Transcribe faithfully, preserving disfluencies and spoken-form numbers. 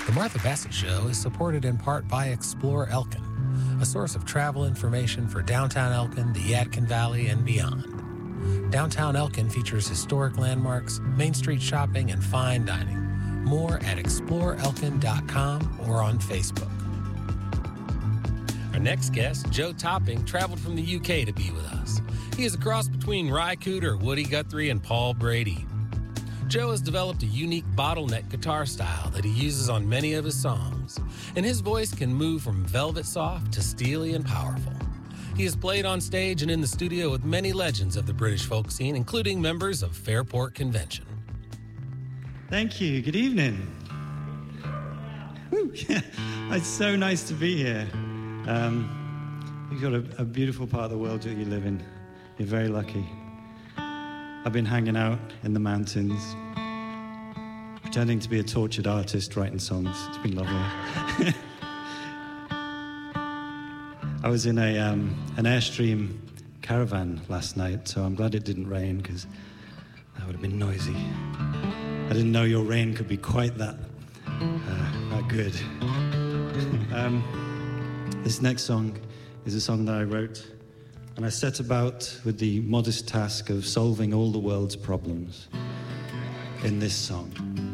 The Martha Bassett Show is supported in part by Explore Elkin, a source of travel information for downtown Elkin, the Yadkin Valley, and beyond. Downtown Elkin features historic landmarks, Main Street shopping, and fine dining. More at explore elkin dot com or on Facebook. Our next guest, Joe Topping, traveled from the U K to be with us. He is a cross between Ry Cooder, Woody Guthrie, and Paul Brady. Joe has developed a unique bottleneck guitar style that he uses on many of his songs, and his voice can move from velvet soft to steely and powerful. He has played on stage and in the studio with many legends of the British folk scene, including members of Fairport Convention. Thank you. Good evening. Woo. It's so nice to be here. Um, you've got a, a beautiful part of the world that you live in. You're very lucky. I've been hanging out in the mountains, pretending to be a tortured artist, writing songs. It's been lovely. I was in a um, an Airstream caravan last night, so I'm glad it didn't rain, because that would have been noisy. I didn't know your rain could be quite that, uh, that good. um, this next song is a song that I wrote, and I set about with the modest task of solving all the world's problems in this song.